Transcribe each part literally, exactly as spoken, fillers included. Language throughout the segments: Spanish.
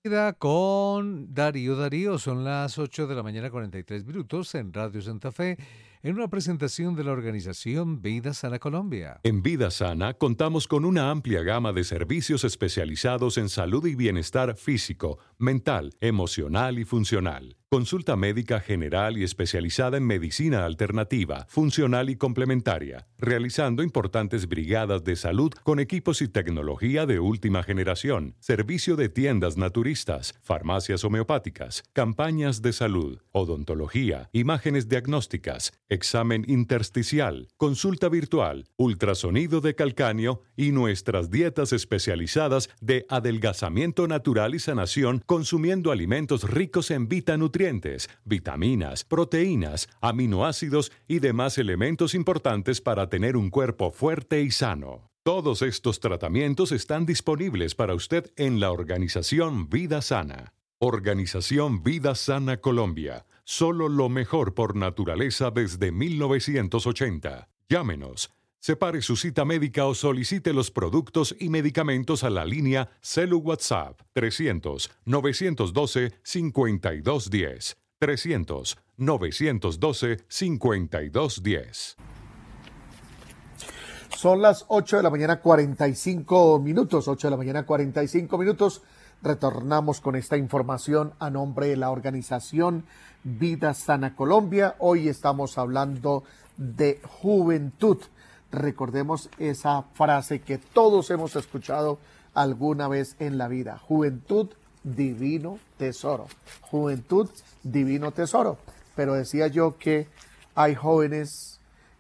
Con Darío Darío, son las ocho de la mañana cuarenta y tres minutos en Radio Santa Fe, en una presentación de la organización Vida Sana Colombia. En Vida Sana contamos con una amplia gama de servicios especializados en salud y bienestar físico, mental, emocional y funcional. Consulta médica general y especializada en medicina alternativa, funcional y complementaria, realizando importantes brigadas de salud con equipos y tecnología de última generación, servicio de tiendas naturistas, farmacias homeopáticas, campañas de salud, odontología, imágenes diagnósticas, examen intersticial, consulta virtual, ultrasonido de calcáneo y nuestras dietas especializadas de adelgazamiento natural y sanación consumiendo alimentos ricos en vitanutrientes, vitaminas, proteínas, aminoácidos y demás elementos importantes para tener un cuerpo fuerte y sano. Todos estos tratamientos están disponibles para usted en la organización Vida Sana. Organización Vida Sana Colombia. Solo lo mejor por naturaleza desde mil novecientos ochenta. Llámenos. Separe su cita médica o solicite los productos y medicamentos a la línea Celu WhatsApp trescientos, novecientos doce, cincuenta y dos diez. trescientos, novecientos doce, cincuenta y dos diez. Son las ocho de la mañana cuarenta y cinco minutos, ocho de la mañana cuarenta y cinco minutos. Retornamos con esta información a nombre de la organización Vida Sana Colombia. Hoy estamos hablando de juventud. Recordemos esa frase que todos hemos escuchado alguna vez en la vida. Juventud, divino tesoro. Juventud, divino tesoro. Pero decía yo que hay jóvenes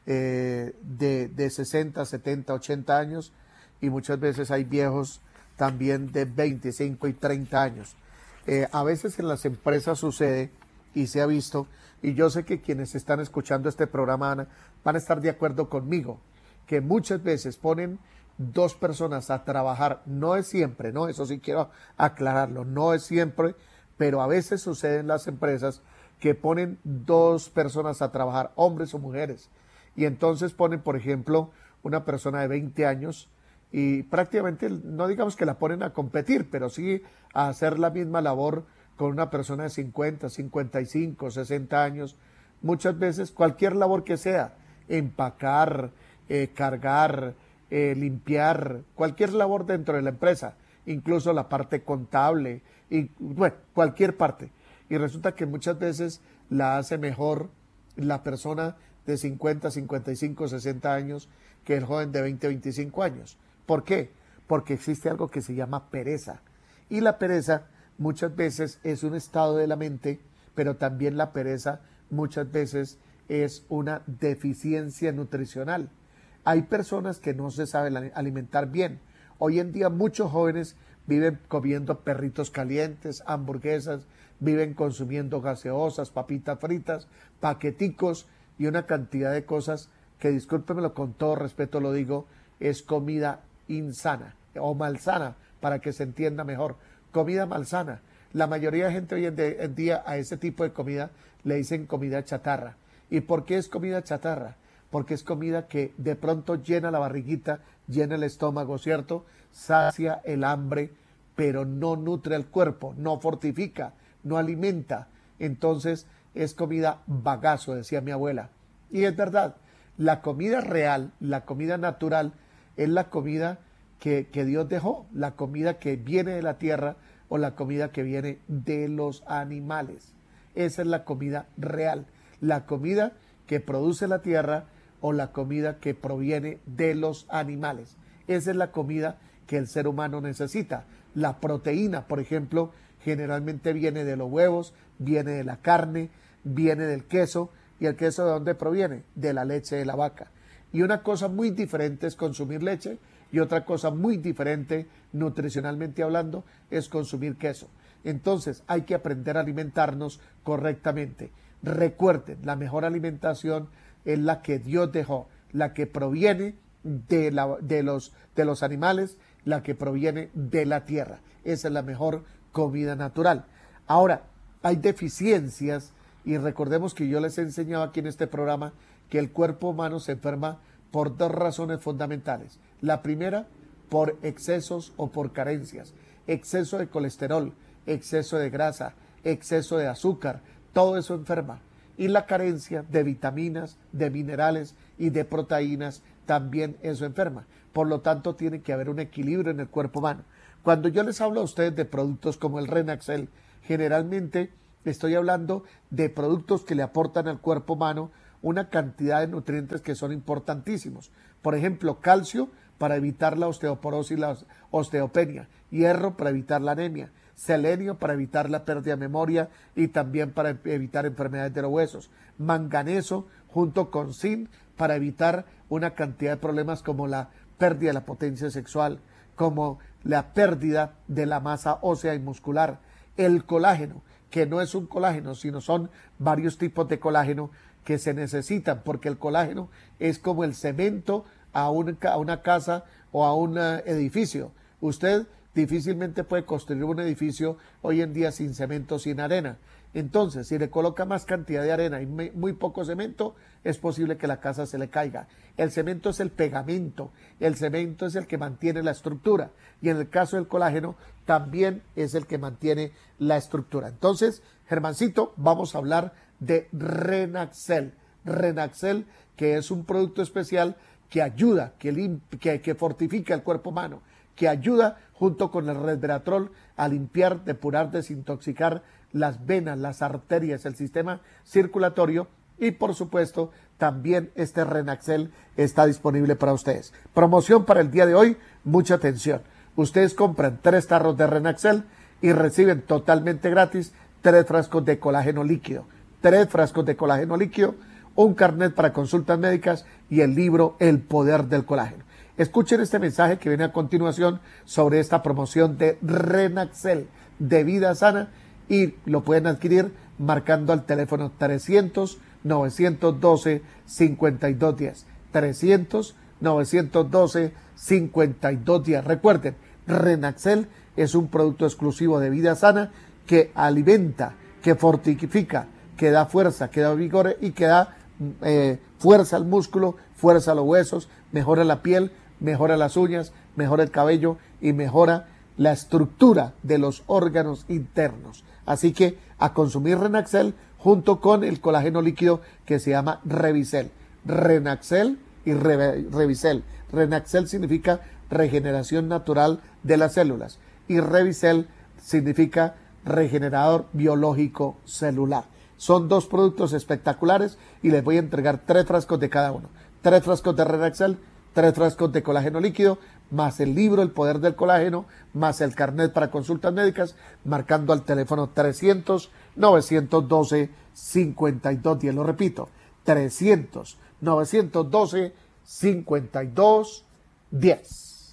eh, de, de sesenta, setenta, ochenta años y muchas veces hay viejos también de veinticinco y treinta años. Eh, a veces en las empresas sucede y se ha visto, y yo sé que quienes están escuchando este programa van a, van a estar de acuerdo conmigo, que muchas veces ponen dos personas a trabajar, no es siempre, no, eso sí quiero aclararlo, no es siempre, pero a veces sucede en las empresas que ponen dos personas a trabajar, hombres o mujeres, y entonces ponen, por ejemplo, una persona de veinte años y prácticamente, no digamos que la ponen a competir, pero sí a hacer la misma labor con una persona de cincuenta, cincuenta y cinco, sesenta años, muchas veces cualquier labor que sea, empacar, Eh, cargar, eh, limpiar, cualquier labor dentro de la empresa, incluso la parte contable, y bueno, cualquier parte. Y resulta que muchas veces la hace mejor la persona de cincuenta, cincuenta y cinco, sesenta años que el joven de veinte, veinticinco años. ¿Por qué? Porque existe algo que se llama pereza. Y la pereza muchas veces es un estado de la mente, pero también la pereza muchas veces es una deficiencia nutricional. Hay personas que no se saben alimentar bien. Hoy en día muchos jóvenes viven comiendo perritos calientes, hamburguesas, viven consumiendo gaseosas, papitas fritas, paqueticos y una cantidad de cosas que, discúlpemelo con todo respeto lo digo, es comida insana o malsana, para que se entienda mejor. Comida malsana. La mayoría de gente hoy en día a ese tipo de comida le dicen comida chatarra. ¿Y por qué es comida chatarra? Porque es comida que de pronto llena la barriguita, llena el estómago, ¿cierto? Sacia el hambre, pero no nutre al cuerpo, no fortifica, no alimenta. Entonces es comida bagazo, decía mi abuela. Y es verdad, la comida real, la comida natural, es la comida que, que Dios dejó, la comida que viene de la tierra o la comida que viene de los animales. Esa es la comida real, la comida que produce la tierra o la comida que proviene de los animales. Esa es la comida que el ser humano necesita. La proteína, por ejemplo, generalmente viene de los huevos, viene de la carne, viene del queso. ¿Y el queso de dónde proviene? De la leche de la vaca. Y una cosa muy diferente es consumir leche y otra cosa muy diferente, nutricionalmente hablando, es consumir queso. Entonces hay que aprender a alimentarnos correctamente. Recuerden, la mejor alimentación es la que Dios dejó, la que proviene de, la, de, los, de los animales, la que proviene de la tierra. Esa es la mejor comida natural. Ahora, hay deficiencias y recordemos que yo les he enseñado aquí en este programa que el cuerpo humano se enferma por dos razones fundamentales. La primera, por excesos o por carencias. Exceso de colesterol, exceso de grasa, exceso de azúcar, todo eso enferma. Y la carencia de vitaminas, de minerales y de proteínas, también eso enferma. Por lo tanto, tiene que haber un equilibrio en el cuerpo humano. Cuando yo les hablo a ustedes de productos como el Renaxel, generalmente estoy hablando de productos que le aportan al cuerpo humano una cantidad de nutrientes que son importantísimos. Por ejemplo, calcio para evitar la osteoporosis y la osteopenia, hierro para evitar la anemia, selenio para evitar la pérdida de memoria y también para evitar enfermedades de los huesos, manganeso junto con zinc para evitar una cantidad de problemas como la pérdida de la potencia sexual, como la pérdida de la masa ósea y muscular, el colágeno, que no es un colágeno, sino son varios tipos de colágeno que se necesitan, porque el colágeno es como el cemento a una, a una casa o a un edificio. Usted difícilmente puede construir un edificio hoy en día sin cemento, sin arena. Entonces, si le coloca más cantidad de arena y muy poco cemento, es posible que la casa se le caiga. El cemento es el pegamento, el cemento es el que mantiene la estructura y en el caso del colágeno también es el que mantiene la estructura. Entonces, Germancito, vamos a hablar de Renaxel. Renaxel, que es un producto especial que ayuda, que, limp- que, que fortifica el cuerpo humano, que ayuda junto con el resveratrol a limpiar, depurar, desintoxicar las venas, las arterias, el sistema circulatorio y por supuesto también este Renaxel está disponible para ustedes. Promoción para el día de hoy, mucha atención. Ustedes compran tres tarros de Renaxel y reciben totalmente gratis tres frascos de colágeno líquido, tres frascos de colágeno líquido, un carnet para consultas médicas y el libro El Poder del Colágeno. Escuchen este mensaje que viene a continuación sobre esta promoción de Renaxel de Vida Sana y lo pueden adquirir marcando al teléfono trescientos, novecientos doce, cincuenta y dos diez. trescientos, novecientos doce, cincuenta y dos diez. Recuerden, Renaxel es un producto exclusivo de Vida Sana que alimenta, que fortifica, que da fuerza, que da vigor y que da eh, fuerza al músculo, fuerza a los huesos, mejora la piel, mejora las uñas, mejora el cabello y mejora la estructura de los órganos internos. Así que a consumir Renaxel junto con el colágeno líquido que se llama Revisel. Renaxel y Re- Revisel. Renaxel significa regeneración natural de las células y Revisel significa regenerador biológico celular. Son dos productos espectaculares y les voy a entregar tres frascos de cada uno. Tres frascos de Renaxel, tres frascos de colágeno líquido, más el libro El Poder del Colágeno, más el carnet para consultas médicas, marcando al teléfono trescientos, novecientos doce, cincuenta y dos diez. Lo repito, trescientos, novecientos doce, cincuenta y dos diez.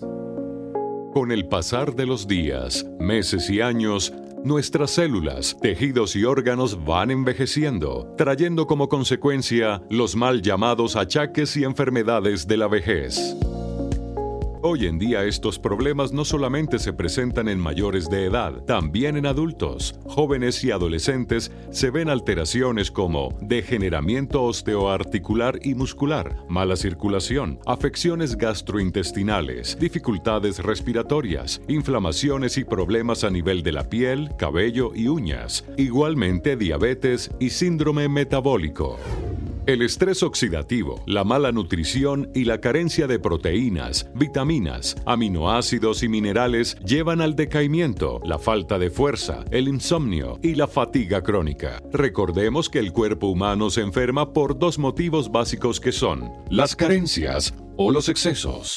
Con el pasar de los días, meses y años, nuestras células, tejidos y órganos van envejeciendo, trayendo como consecuencia los mal llamados achaques y enfermedades de la vejez. Hoy en día estos problemas no solamente se presentan en mayores de edad, también en adultos, jóvenes y adolescentes se ven alteraciones como degeneramiento osteoarticular y muscular, mala circulación, afecciones gastrointestinales, dificultades respiratorias, inflamaciones y problemas a nivel de la piel, cabello y uñas, igualmente diabetes y síndrome metabólico. El estrés oxidativo, la mala nutrición y la carencia de proteínas, vitaminas, aminoácidos y minerales llevan al decaimiento, la falta de fuerza, el insomnio y la fatiga crónica. Recordemos que el cuerpo humano se enferma por dos motivos básicos que son las carencias o los excesos.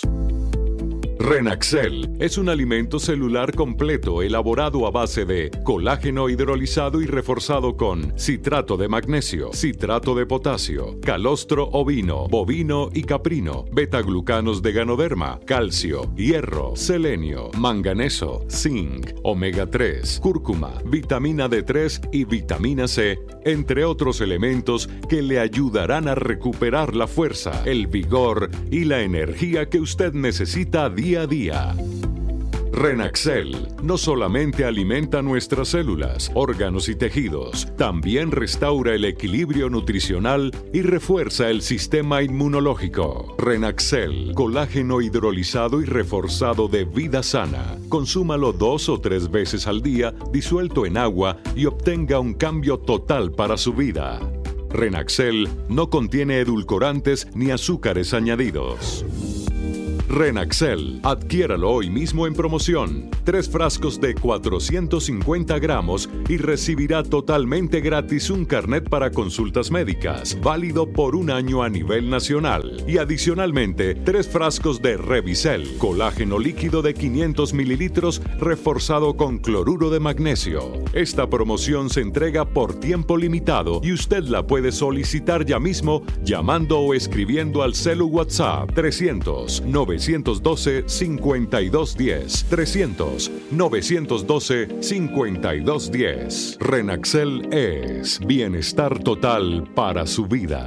Renaxel es un alimento celular completo elaborado a base de colágeno hidrolizado y reforzado con citrato de magnesio, citrato de potasio, calostro ovino, bovino y caprino, betaglucanos de ganoderma, calcio, hierro, selenio, manganeso, zinc, omega tres, cúrcuma, vitamina D tres y vitamina C, entre otros elementos que le ayudarán a recuperar la fuerza, el vigor y la energía que usted necesita día a día. Renaxel no solamente alimenta nuestras células, órganos y tejidos, también restaura el equilibrio nutricional y refuerza el sistema inmunológico. Renaxel, colágeno hidrolizado y reforzado de Vida Sana. Consúmalo dos o tres veces al día, disuelto en agua, y obtenga un cambio total para su vida. Renaxel no contiene edulcorantes ni azúcares añadidos. Renaxel, adquiéralo hoy mismo en promoción. Tres frascos de cuatrocientos cincuenta gramos y recibirá totalmente gratis un carnet para consultas médicas, válido por un año a nivel nacional. Y adicionalmente, tres frascos de Revisel, colágeno líquido de quinientos mililitros reforzado con cloruro de magnesio. Esta promoción se entrega por tiempo limitado y usted la puede solicitar ya mismo llamando o escribiendo al celu WhatsApp trescientos, novecientos doce, cincuenta y dos diez. trescientos, novecientos doce, cincuenta y dos diez. Renaxel es bienestar total para su vida.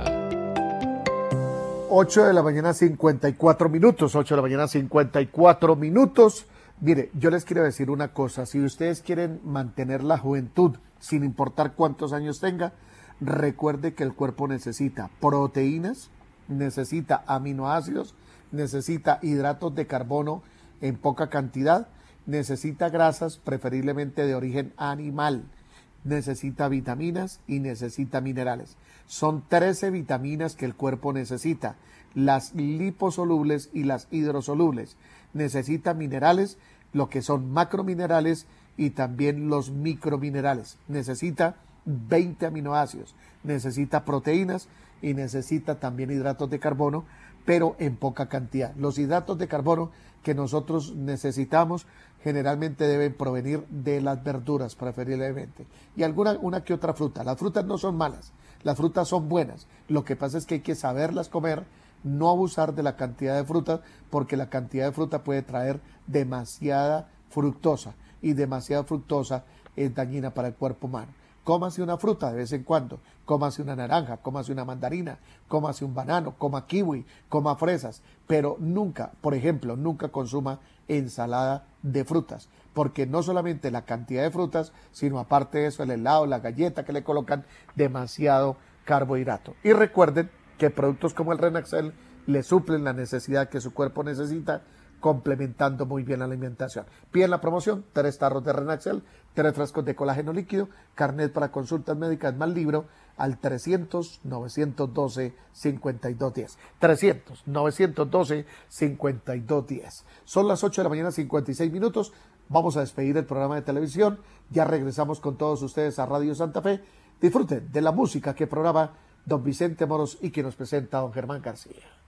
ocho de la mañana, cincuenta y cuatro minutos. ocho de la mañana, cincuenta y cuatro minutos. Mire, yo les quiero decir una cosa. Si ustedes quieren mantener la juventud, sin importar cuántos años tenga, recuerde que el cuerpo necesita proteínas, necesita aminoácidos, necesita hidratos de carbono en poca cantidad, necesita grasas preferiblemente de origen animal, necesita vitaminas y necesita minerales. Son trece vitaminas que el cuerpo necesita, las liposolubles y las hidrosolubles. Necesita minerales, lo que son macrominerales y también los microminerales. Necesita veinte aminoácidos, necesita proteínas y necesita también hidratos de carbono, pero en poca cantidad. Los hidratos de carbono que nosotros necesitamos generalmente deben provenir de las verduras preferiblemente y alguna una que otra fruta. Las frutas no son malas, las frutas son buenas. Lo que pasa es que hay que saberlas comer, no abusar de la cantidad de fruta, porque la cantidad de fruta puede traer demasiada fructosa y demasiada fructosa es dañina para el cuerpo humano. Cómase una fruta de vez en cuando, cómase una naranja, cómase una mandarina, cómase un banano, coma kiwi, coma fresas, pero nunca, por ejemplo, nunca consuma ensalada de frutas, porque no solamente la cantidad de frutas, sino aparte de eso el helado, la galleta que le colocan demasiado carbohidrato. Y recuerden que productos como el Renaxel le suplen la necesidad que su cuerpo necesita, complementando muy bien la alimentación. Piden la promoción, tres tarros de Renaxel, tres frascos de colágeno líquido, carnet para consultas médicas más libro al trescientos, novecientos doce, cincuenta y dos diez. trescientos, novecientos doce, cincuenta y dos diez. Son las ocho de la mañana, cincuenta y seis minutos. Vamos a despedir el programa de televisión. Ya regresamos con todos ustedes a Radio Santa Fe. Disfruten de la música que programa don Vicente Moros y que nos presenta don Germán García.